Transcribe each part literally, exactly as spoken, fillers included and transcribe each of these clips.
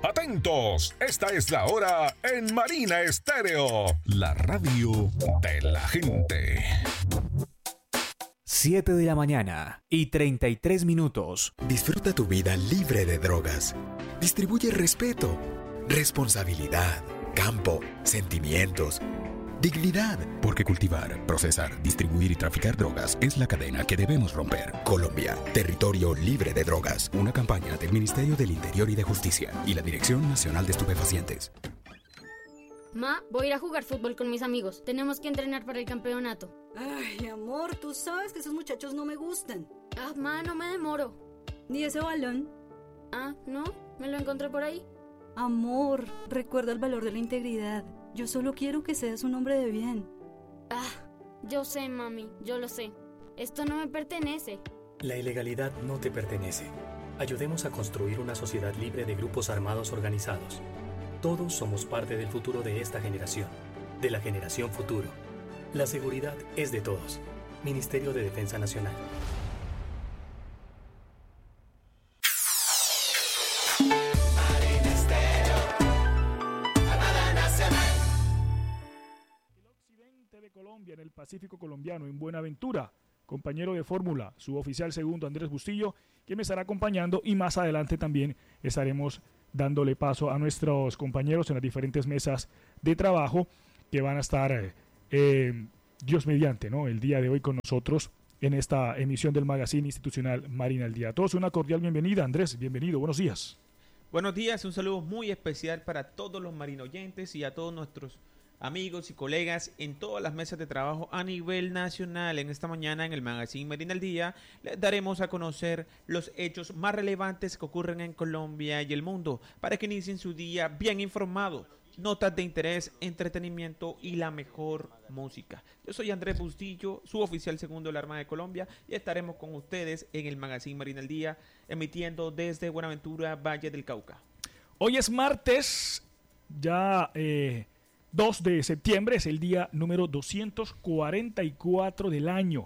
Atentos, esta es la hora en Marina Estéreo, la radio de la gente. siete de la mañana y treinta y tres minutos. Disfruta tu vida libre de drogas. Distribuye respeto, responsabilidad, campo, sentimientos, dignidad. Porque cultivar, procesar, distribuir y traficar drogas es la cadena que debemos romper. Colombia, territorio libre de drogas. Una campaña del Ministerio del Interior y de Justicia y la Dirección Nacional de Estupefacientes. Ma, voy a ir a jugar fútbol con mis amigos. Tenemos que entrenar para el campeonato. Ay, amor, tú sabes que esos muchachos no me gustan. Ah, ma, no me demoro. ¿Ni ese balón? Ah, ¿no? ¿Me lo encontré por ahí? Amor, recuerda el valor de la integridad. Yo solo quiero que seas un hombre de bien. Ah, yo sé, mami, yo lo sé. Esto no me pertenece. La ilegalidad no te pertenece. Ayudemos a construir una sociedad libre de grupos armados organizados. Todos somos parte del futuro de esta generación, de la generación futuro. La seguridad es de todos. Ministerio de Defensa Nacional. El occidente de Colombia, en el Pacífico colombiano, en Buenaventura, compañero de fórmula, suboficial segundo Andrés Bustillo, que me estará acompañando, y más adelante también estaremos dándole paso a nuestros compañeros en las diferentes mesas de trabajo que van a estar, eh, eh, Dios mediante, ¿no?, el día de hoy con nosotros en esta emisión del magazine institucional Marina al Día. A todos una cordial bienvenida. Andrés, bienvenido, buenos días. Buenos días, un saludo muy especial para todos los marinoyentes y a todos nuestros amigos y colegas en todas las mesas de trabajo a nivel nacional. En esta mañana en el magazine Marina al Día les daremos a conocer los hechos más relevantes que ocurren en Colombia y el mundo para que inicien su día bien informados. Notas de interés, entretenimiento y la mejor música. Yo soy Andrés Bustillo, suboficial segundo de la Armada de Colombia, y estaremos con ustedes en el magazine Marina al Día, emitiendo desde Buenaventura, Valle del Cauca. Hoy es martes, ya eh, dos de septiembre, es el día número doscientos cuarenta y cuatro del año.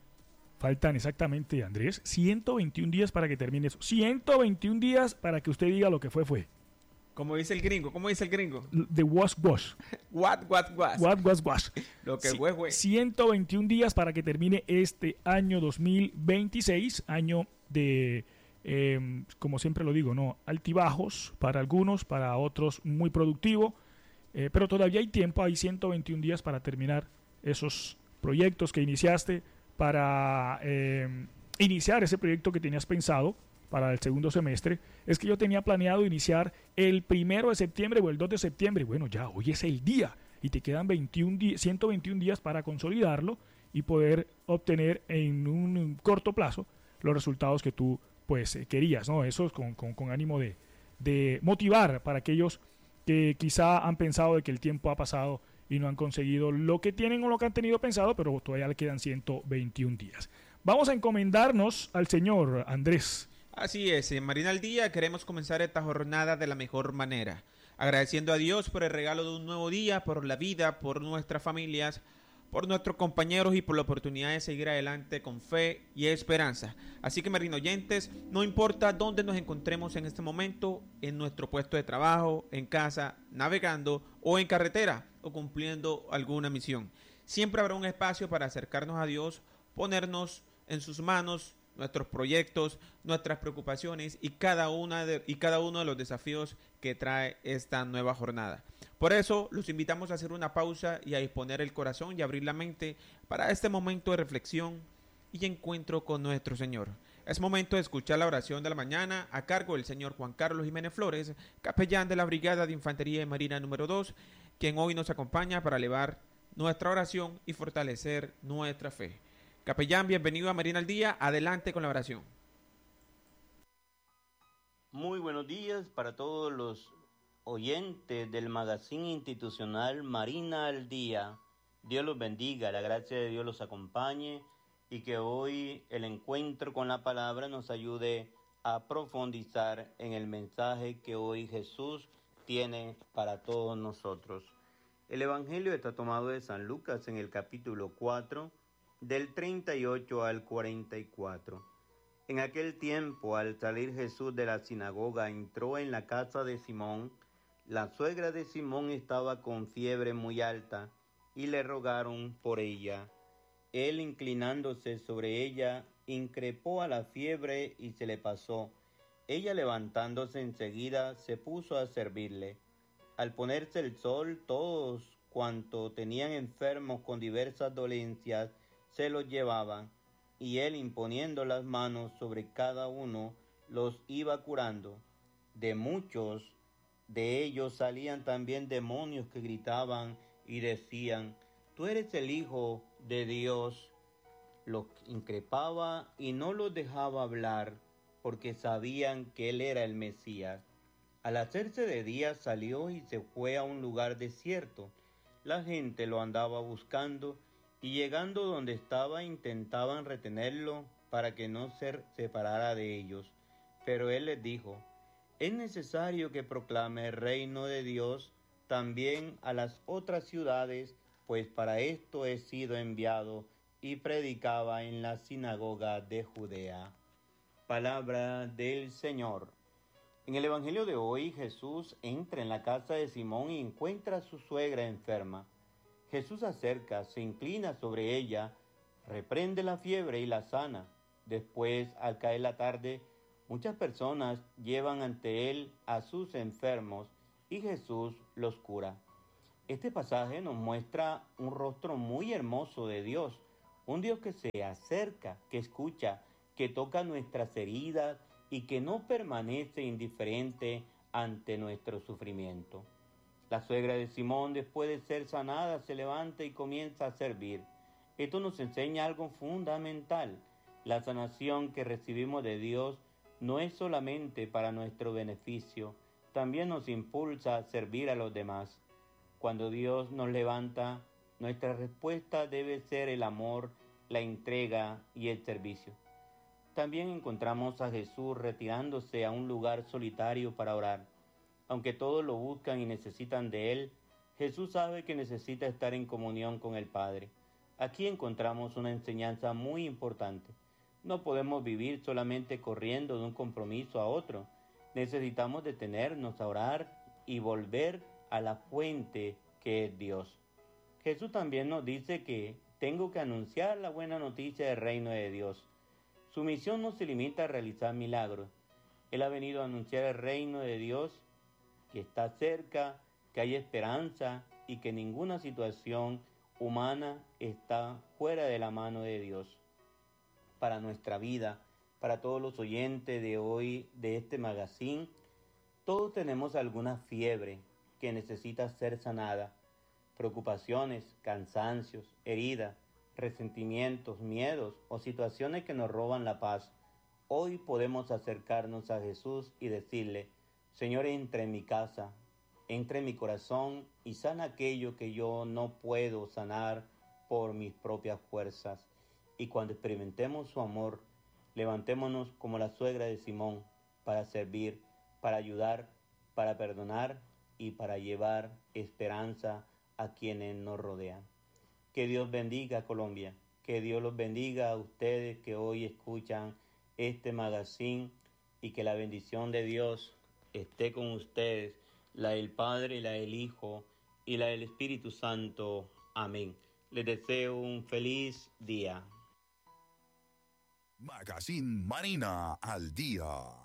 Faltan exactamente, Andrés, ciento veintiún días para que termine eso. ciento veintiún días para que usted diga lo que fue, fue. Como dice el gringo, ¿cómo dice el gringo? The was was. What, what, was. What was was. Lo que C- fue, fue. ciento veintiún días para que termine este año dos mil veintiséis, año de, eh, como siempre lo digo, ¿no?, altibajos para algunos, para otros muy productivo, eh, pero todavía hay tiempo, hay ciento veintiún días para terminar esos proyectos que iniciaste, para eh, iniciar ese proyecto que tenías pensado para el segundo semestre. Es que yo tenía planeado iniciar el primero de septiembre o el dos de septiembre. Bueno, ya hoy es el día y te quedan veintiún di- ciento veintiún días para consolidarlo y poder obtener en un corto plazo los resultados que tú pues eh, querías, ¿no? Eso es con, con, con ánimo de, de motivar para aquellos que quizá han pensado de que el tiempo ha pasado y no han conseguido lo que tienen o lo que han tenido pensado, pero todavía le quedan ciento veintiún días. Vamos a encomendarnos al Señor, Andrés. Así es, en Marina al Día queremos comenzar esta jornada de la mejor manera, agradeciendo a Dios por el regalo de un nuevo día, por la vida, por nuestras familias, por nuestros compañeros y por la oportunidad de seguir adelante con fe y esperanza. Así que, marinoyentes, no importa dónde nos encontremos en este momento, en nuestro puesto de trabajo, en casa, navegando o en carretera o cumpliendo alguna misión, siempre habrá un espacio para acercarnos a Dios, ponernos en sus manos nuestros proyectos, nuestras preocupaciones y cada una de, y cada uno de los desafíos que trae esta nueva jornada. Por eso los invitamos a hacer una pausa y a disponer el corazón y abrir la mente para este momento de reflexión y encuentro con nuestro Señor. Es momento de escuchar la oración de la mañana a cargo del señor Juan Carlos Jiménez Flores, capellán de la Brigada de Infantería de Marina número dos, quien hoy nos acompaña para elevar nuestra oración y fortalecer nuestra fe. Capellán, bienvenido a Marina al Día. Adelante con la oración. Muy buenos días para todos los oyentes del magazine institucional Marina al Día. Dios los bendiga, la gracia de Dios los acompañe y que hoy el encuentro con la palabra nos ayude a profundizar en el mensaje que hoy Jesús tiene para todos nosotros. El Evangelio está tomado de San Lucas en el capítulo cuatro, del treinta y ocho al cuarenta y cuatro. En aquel tiempo, al salir Jesús de la sinagoga, entró en la casa de Simón. La suegra de Simón estaba con fiebre muy alta y le rogaron por ella. Él, inclinándose sobre ella, increpó a la fiebre y se le pasó. Ella, levantándose enseguida, se puso a servirle. Al ponerse el sol, todos cuanto tenían enfermos con diversas dolencias se los llevaban, y él, imponiendo las manos sobre cada uno, los iba curando. De muchos de ellos salían también demonios que gritaban y decían: «Tú eres el Hijo de Dios». Los increpaba y no los dejaba hablar, porque sabían que él era el Mesías. Al hacerse de día salió y se fue a un lugar desierto. La gente lo andaba buscando, y llegando donde estaba intentaban retenerlo para que no se separara de ellos. Pero él les dijo: «Es necesario que proclame el reino de Dios también a las otras ciudades, pues para esto he sido enviado». Y predicaba en la sinagoga de Judea. Palabra del Señor. En el Evangelio de hoy, Jesús entra en la casa de Simón y encuentra a su suegra enferma. Jesús se acerca, se inclina sobre ella, reprende la fiebre y la sana. Después, al caer la tarde, muchas personas llevan ante él a sus enfermos y Jesús los cura. Este pasaje nos muestra un rostro muy hermoso de Dios, un Dios que se acerca, que escucha, que toca nuestras heridas y que no permanece indiferente ante nuestro sufrimiento. La suegra de Simón, después de ser sanada, se levanta y comienza a servir. Esto nos enseña algo fundamental. La sanación que recibimos de Dios no es solamente para nuestro beneficio, también nos impulsa a servir a los demás. Cuando Dios nos levanta, nuestra respuesta debe ser el amor, la entrega y el servicio. También encontramos a Jesús retirándose a un lugar solitario para orar. Aunque todos lo buscan y necesitan de Él, Jesús sabe que necesita estar en comunión con el Padre. Aquí encontramos una enseñanza muy importante. No podemos vivir solamente corriendo de un compromiso a otro. Necesitamos detenernos a orar y volver a la fuente que es Dios. Jesús también nos dice que tengo que anunciar la buena noticia del reino de Dios. Su misión no se limita a realizar milagros. Él ha venido a anunciar el reino de Dios, que está cerca, que hay esperanza y que ninguna situación humana está fuera de la mano de Dios. Para nuestra vida, para todos los oyentes de hoy de este magazine, todos tenemos alguna fiebre que necesita ser sanada. Preocupaciones, cansancios, heridas, resentimientos, miedos o situaciones que nos roban la paz. Hoy podemos acercarnos a Jesús y decirle: Señor, entra en mi casa, entra en mi corazón y sana aquello que yo no puedo sanar por mis propias fuerzas. Y cuando experimentemos su amor, levantémonos como la suegra de Simón para servir, para ayudar, para perdonar y para llevar esperanza a quienes nos rodean. Que Dios bendiga a Colombia, que Dios los bendiga a ustedes que hoy escuchan este magazine y que la bendición de Dios esté con ustedes, la del Padre, la del Hijo y la del Espíritu Santo. Amén. Les deseo un feliz día. Magazine Marina al Día.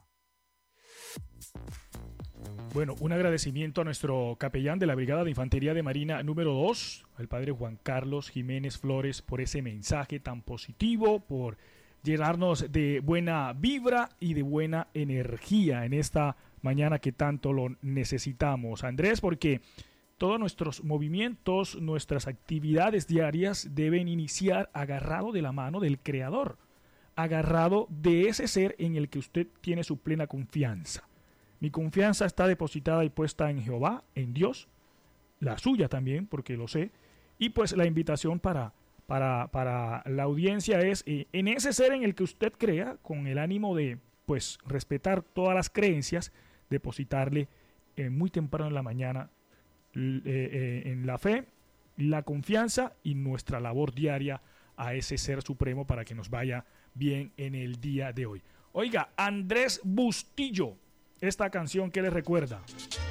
Bueno, un agradecimiento a nuestro capellán de la Brigada de Infantería de Marina número dos, al padre Juan Carlos Jiménez Flores, por ese mensaje tan positivo, por llenarnos de buena vibra y de buena energía en esta mañana que tanto lo necesitamos. Andrés, porque todos nuestros movimientos, nuestras actividades diarias deben iniciar agarrado de la mano del Creador, agarrado de ese ser en el que usted tiene su plena confianza. Mi confianza está depositada y puesta en Jehová, en Dios, la suya también, porque lo sé. Y pues la invitación para, para, para la audiencia es eh, en ese ser en el que usted crea, con el ánimo de pues respetar todas las creencias, depositarle eh, muy temprano en la mañana eh, eh, en la fe, la confianza y nuestra labor diaria a ese ser supremo para que nos vaya bien en el día de hoy. Oiga, Andrés Bustillo, esta canción, ¿qué le recuerda?